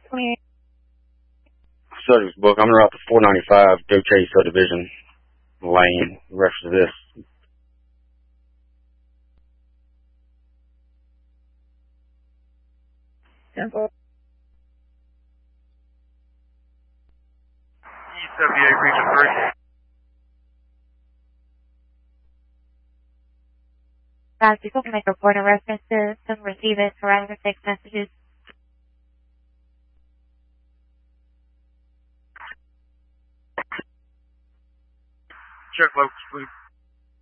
28. Subject's book. I'm route to 495, Go Chase Subdivision Lane. The rest of this. Tempo. E78 Region 3. People can make a report in reference to some receive it for either text messages. Check locals, please.